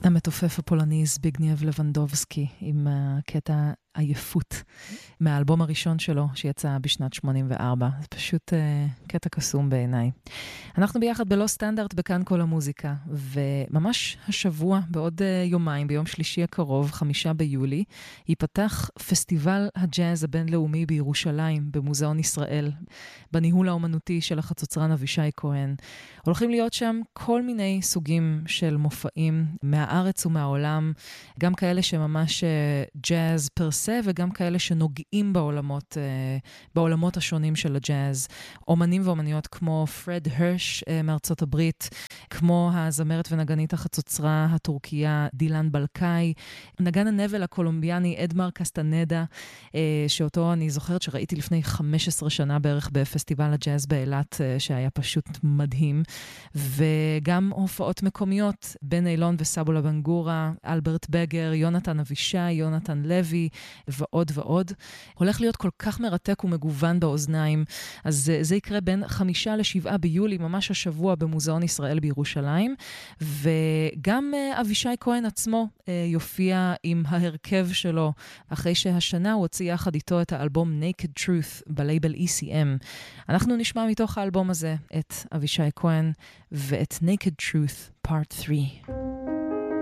המתופף הפולני זביגנייב לבנדובסקי עם הקטע עייפות מהאלבום הראשון שלו שיצא בשנת 84. זה פשוט קטע קסום בעיניי. אנחנו ביחד בלא סטנדרט בכאן כל המוזיקה, וממש השבוע, בעוד יומיים, ביום שלישי הקרוב, 5 ביולי, ייפתח פסטיבל הג'אז הבינלאומי בירושלים, במוזיאון ישראל, בניהול האומנותי של החצוצרן אבישי כהן. הולכים להיות שם כל מיני סוגים של מופעים מהארץ ומהעולם, גם כאלה שממש ג'אז פרסה, וגם כאלה שנוגעים בעולמות השונים של הג'אז. אומנים ואומניות כמו פרד הרש מארצות הברית, כמו הזמרת ונגנית החצוצרה הטורקיה דילן בלקאי, נגן הנבל הקולומביאני אדמר קסטנדה, שאותו אני זוכרת שראיתי לפני 15 שנה בערך בפסטיבל הג'אז באילת, שהיה פשוט מדהים, וגם הופעות מקומיות, בן אילון וסבולה בנגורה, אלברט בגר, יונתן אבישי, יונתן לוי, ועוד ועוד. הולך להיות כל כך מרתק ומגוון באוזניים, אז זה יקרה בין 5 ל-7 ביולי, ממש השבוע במוזיאון ישראל בירושלים, וגם אבישי כהן עצמו יופיע עם ההרכב שלו, אחרי שהשנה הוא הוציא יחד איתו את האלבום Naked Truth בלייבל ECM. אנחנו נשמע מתוך האלבום הזה את אבישי כהן ואת Naked Truth Part 3.